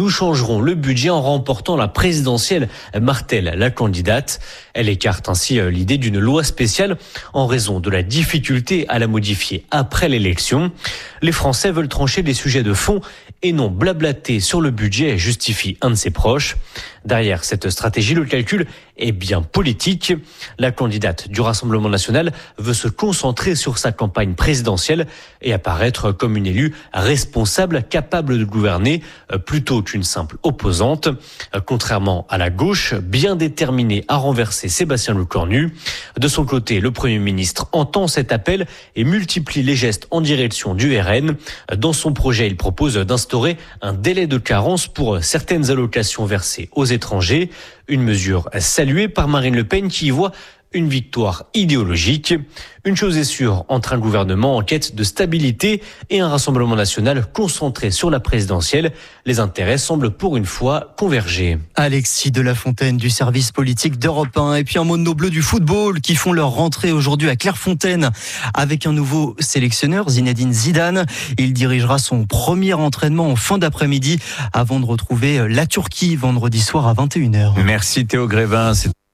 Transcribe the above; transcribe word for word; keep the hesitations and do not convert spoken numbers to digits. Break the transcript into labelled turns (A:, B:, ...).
A: changeront le budget en remportant la présidentielle, martèle la candidate. Elle écarte ainsi l'idée d'une loi spéciale en raison de la difficulté à la modifier après l'élection. Les Français veulent trancher des sujets de fond et non blablater sur le budget, justifie un de ses proches. Derrière cette stratégie, le calcul est bien politique. La candidate du Rassemblement national veut se concentrer sur sa campagne présidentielle et apparaître comme une élue responsable, capable de gouverner, plutôt qu'une simple opposante. Contrairement à la gauche, bien déterminée à renverser Sébastien Lecornu. De son côté, le Premier ministre entend cet appel et multiplie les gestes en direction du R N. Dans son projet, il propose d'instaurer un délai de carence pour certaines allocations versées aux étrangers. Une mesure saluée par Marine Le Pen qui y voit une victoire idéologique. Une chose est sûre, entre un gouvernement en quête de stabilité et un Rassemblement national concentré sur la présidentielle, les intérêts semblent pour une fois converger.
B: Alexis de la Fontaine du service politique d'Europe un. Et puis un mot de nos bleus du football qui font leur rentrée aujourd'hui à Clairefontaine avec un nouveau sélectionneur, Zinedine Zidane. Il dirigera son premier entraînement en fin d'après-midi avant de retrouver la Turquie vendredi soir à vingt et une heures.
C: Merci Théo Grévin.